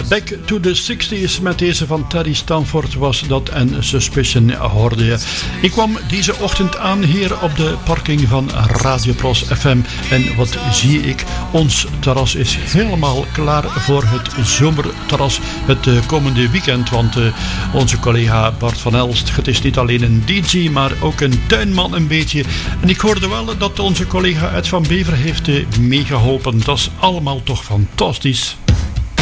Back to the 60s met deze van Teddy Stanford was dat en Suspicion hoorde je. Ik kwam deze ochtend aan hier op de parking van Radio Pros FM en wat zie ik? Ons terras is helemaal klaar voor het zomerterras het komende weekend, want onze collega Bart van Elst, het is niet alleen een DJ, maar ook een tuinman een beetje. En ik hoorde wel dat onze collega Ed van Bever heeft meegeholpen. Dat is allemaal toch fantastisch.